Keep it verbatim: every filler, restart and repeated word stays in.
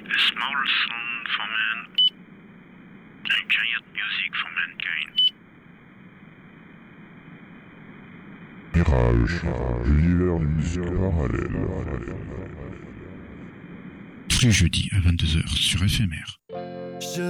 A small song for man, a giant music for mankind. Mirage, l'univers d'une musique parallèle. Tous les jeudis à vingt-deux heures sur F M R. Je